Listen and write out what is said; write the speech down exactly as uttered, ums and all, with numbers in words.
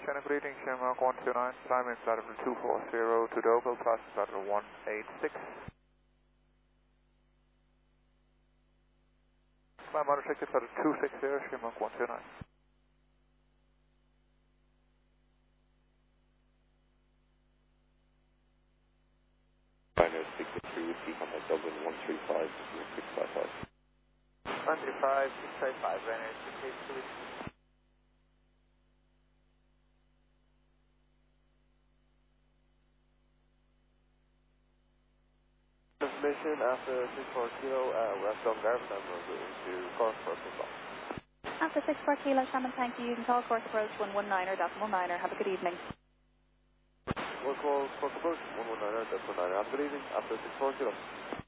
China, good evening, Shamrock one two nine, time in flight level two four zero to Doble, plus flight level one eight six. Climb on ticket flight level two six zero, Shamrock one two nine. China sixty-three with T Contact Dublin one three five six five five. one three five six five five, Ryanair sixty-three. Information after six four kilo, uh, West Dungarvan, and we're moving to course approach one. After six four kilo, Shamrock, thank you. You can call course approach one one niner, decimal niner. Have a good evening. We'll call course approach one one niner, decimal niner. Have a good evening after six four kilo.